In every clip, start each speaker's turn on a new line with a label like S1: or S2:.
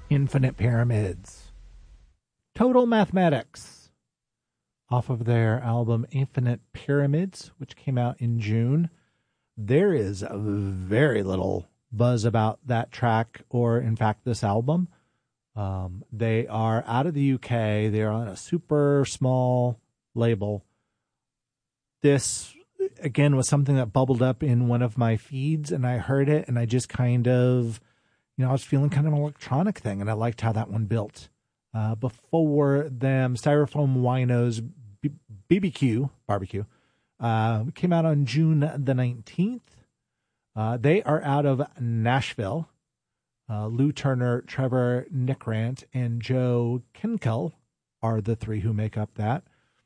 S1: Infinite Pyramids. Total Mathematics, off of their album Infinite Pyramids, which came out in June. There is a very little buzz about that track, or in fact this album. They are out of the UK. They're on a super small label. This, again, was something that bubbled up in one of my feeds, and I heard it, and I just kind of, I was feeling kind of an electronic thing, and I liked how that one built. Before them, Styrofoam Wino's BBQ, barbecue, came out on June the 19th. They are out of Nashville. Lou Turner, Trevor Nickrant, and Joe Kinkel are the three who make up that.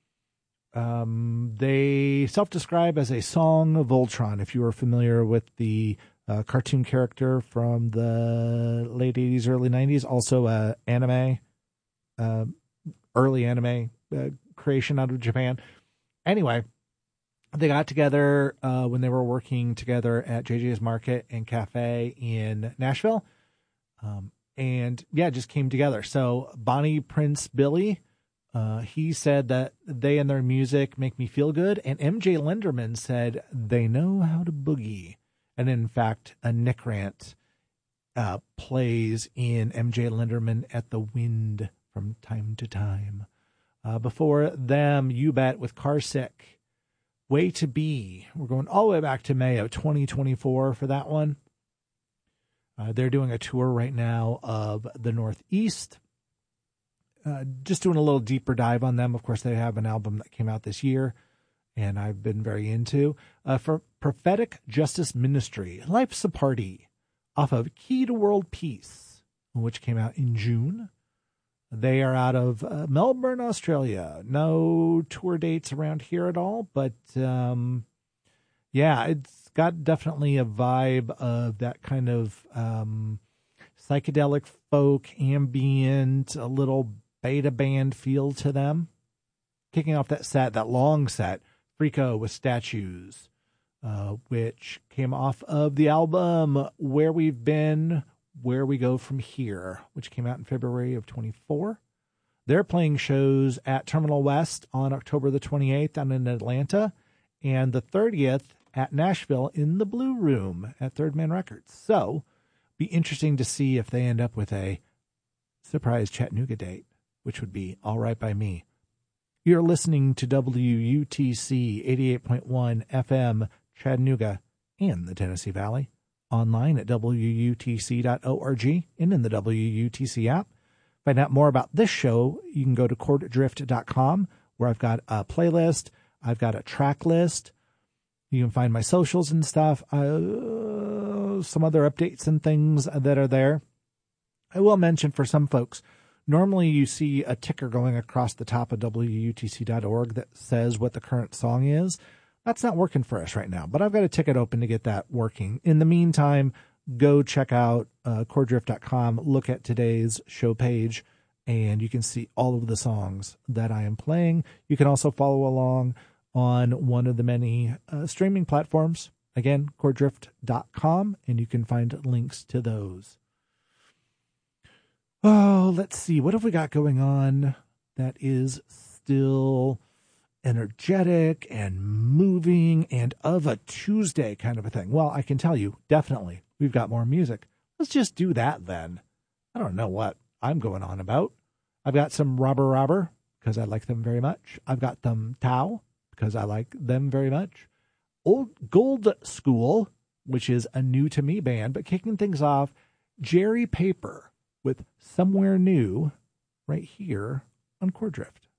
S1: They self-describe as a song of Voltron. If you are familiar with the cartoon character from the late 80s, early 90s, also anime, early anime creation out of Japan. Anyway, they got together when they were working together at JJ's Market and Cafe in Nashville. And yeah, just came together. So Bonnie Prince Billy, he said that they and their music make me feel good. And MJ Lenderman said they know how to boogie. And in fact, a Nick Rant plays in MJ Lenderman at the Wind from time to time. Before them, You Bet with Carsick. Way to Be. We're going all the way back to May of 2024 for that one. They're doing a tour right now of the Northeast. Just doing a little deeper dive on them. Of course, they have an album that came out this year, and I've been very into. For Prophetic Justice Ministry, Life's a Party, off of Key to World Peace, which came out in June. They are out of Melbourne, Australia. No tour dates around here at all, but yeah, it's got definitely a vibe of that kind of psychedelic folk, ambient, a little beta band feel to them. Kicking off that set, that long set, Freako with Statues, which came off of the album Where We've Been, Where We Go From Here, which came out in February of 24. They're playing shows at Terminal West on October the 28th down in Atlanta, and the 30th at Nashville in the Blue Room at Third Man Records. So, be interesting to see if they end up with a surprise Chattanooga date, which would be all right by me. You're listening to WUTC 88.1 FM Chattanooga and the Tennessee Valley, online at WUTC.org and in the WUTC app. Find out more about this show, you can go to ChordDrift.com, where I've got a playlist, I've got a track list. You can find my socials and stuff, some other updates and things that are there. I will mention for some folks, normally you see a ticker going across the top of WUTC.org that says what the current song is. That's not working for us right now, but I've got a ticket open to get that working. In the meantime, go check out ChordDrift.com, look at today's show page, and you can see all of the songs that I am playing. You can also follow along on one of the many streaming platforms. Again, ChordDrift.com, and you can find links to those. Oh, let's see. What have we got going on that is still energetic and moving and of a Tuesday kind of a thing? Well, I can tell you, definitely, we've got more music. Let's just do that then. I don't know what I'm going on about. I've got some Robber, because I like them very much. I've got them Tao, because I like them very much. Old Gold School, which is a new to me band, but kicking things off, Jerry Paper with Somewhere New right here on Chord Drift.